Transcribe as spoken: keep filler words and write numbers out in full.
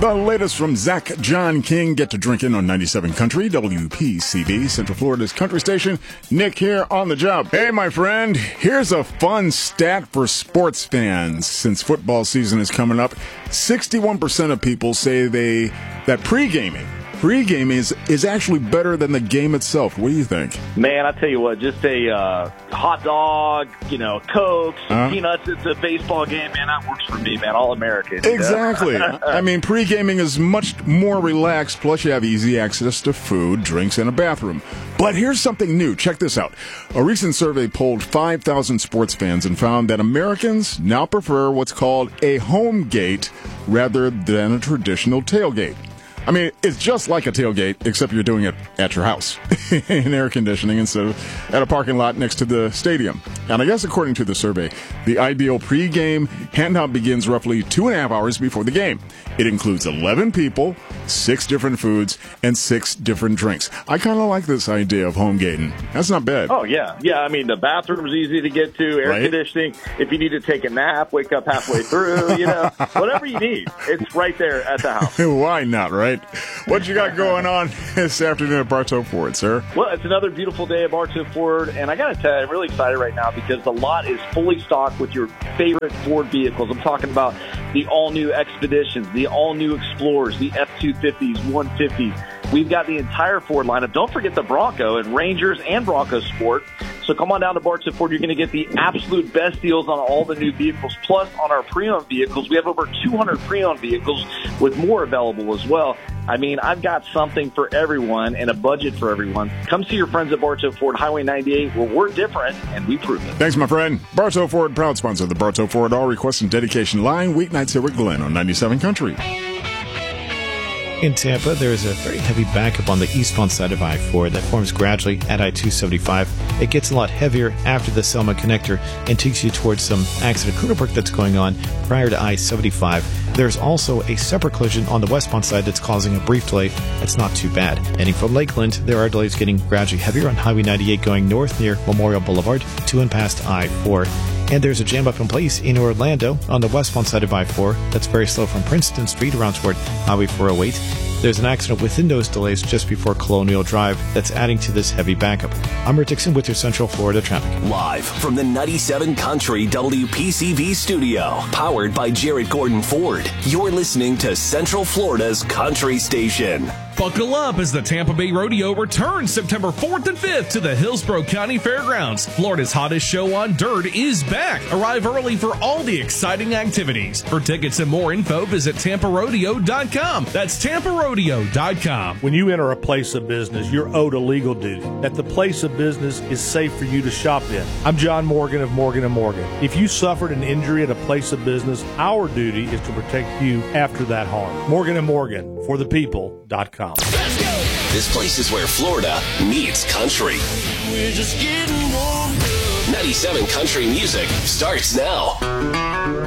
The latest from Zach John King. Get to drinking on ninety-seven Country, W P C V, Central Florida's country station. Nick here on the job. Hey, my friend, here's a fun stat for sports fans. Since football season is coming up, sixty-one percent of people say they that pre-gaming Pre-gaming is, is actually better than the game itself. What do you think? Man, I tell you what, just a uh, hot dog, you know, Coke, some uh, peanuts. It's a baseball game, man. That works for me, man. All American. Exactly. I mean, pre-gaming is much more relaxed. Plus, you have easy access to food, drinks, and a bathroom. But here's something new. Check this out. A recent survey polled five thousand sports fans and found that Americans now prefer what's called a home gate rather than a traditional tailgate. I mean, it's just like a tailgate, except you're doing it at your house in air conditioning instead of at a parking lot next to the stadium. And I guess according to the survey, the ideal pregame handout begins roughly two and a half hours before the game. It includes eleven people, six different foods, and six different drinks. I kind of like this idea of home gating. That's not bad. Oh, yeah. Yeah, I mean, the bathroom's easy to get to, air Right? conditioning. If you need to take a nap, wake up halfway through, you know, whatever you need, it's right there at the house. Why not, right? What you got going on this afternoon at Bartow Ford, sir? Well, it's another beautiful day at Bartow Ford, and I got to tell you, I'm really excited right now because the lot is fully stocked with your favorite Ford vehicles. I'm talking about the all-new Expeditions, the all-new Explorers, the F two fifties, one fifties. We've got the entire Ford lineup. Don't forget the Bronco and Rangers and Bronco Sport. So come on down to Bartow Ford. You're going to get the absolute best deals on all the new vehicles. Plus, on our pre-owned vehicles, we have over two hundred pre-owned vehicles with more available as well. I mean, I've got something for everyone and a budget for everyone. Come see your friends at Bartow Ford, Highway ninety-eight, where we're different and we prove it. Thanks, my friend. Bartow Ford, proud sponsor of the Bartow Ford All Request and Dedication line. Weeknights here with Glenn on ninety-seven Country. In Tampa, there is a very heavy backup on the eastbound side of I four that forms gradually at I two seventy-five. It gets a lot heavier after the Selma connector and takes you towards some accident crew work that's going on prior to I seventy-five. There's also a separate collision on the westbound side that's causing a brief delay. It's not too bad. Heading from Lakeland, there are delays getting gradually heavier on Highway ninety-eight going north near Memorial Boulevard to and past I four. And there's a jam up in place in Orlando on the westbound side of I four that's very slow from Princeton Street around toward Highway four oh eight. There's an accident within those delays just before Colonial Drive that's adding to this heavy backup. I'm Rick Dixon with your Central Florida traffic. Live from the ninety-seven Country W P C V studio, powered by Jarrett Gordon Ford, you're listening to Central Florida's country station. Buckle up as the Tampa Bay Rodeo returns September fourth and fifth to the Hillsborough County Fairgrounds. Florida's hottest show on dirt is back. Arrive early for all the exciting activities. For tickets and more info, visit tampa rodeo dot com. That's tampa rodeo dot com. When you enter a place of business, you're owed a legal duty that the place of business is safe for you to shop in. I'm John Morgan of Morgan and Morgan. If you suffered an injury at a place of business, our duty is to protect you after that harm. Morgan and Morgan, for the people dot com. This place is where Florida meets country. We're just getting warm. ninety-seven Country Music starts now.